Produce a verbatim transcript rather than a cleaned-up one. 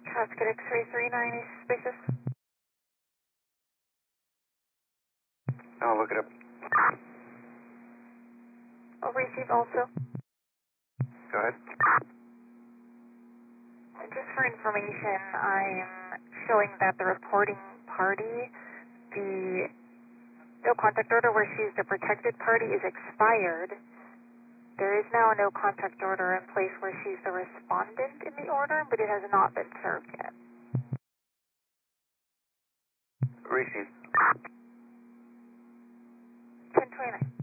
Casket X-ray three nine spaces. I'll look it up. I'll receive also. Go ahead. Just for information, I am showing that the reporting party, the no contact order where she's the protected party is expired. There is now a no contact order in place where she's the respondent in the order, but it has not been served yet. Receive. ten twenty-nine.